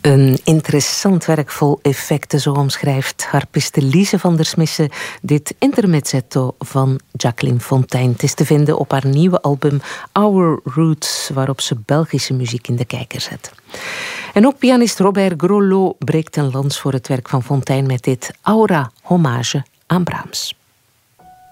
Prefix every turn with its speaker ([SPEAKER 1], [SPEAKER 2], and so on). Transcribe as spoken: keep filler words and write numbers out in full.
[SPEAKER 1] Een interessant werk vol effecten, zo omschrijft harpiste Lise van der Smissen dit intermezzetto van Jacqueline Fonteyn. Het is te vinden op haar nieuwe album Our Roots, waarop ze Belgische muziek in de kijker zet. En ook pianist Robert Grolot breekt een lans voor het werk van Fonteyn met dit Aura hommage aan Brahms.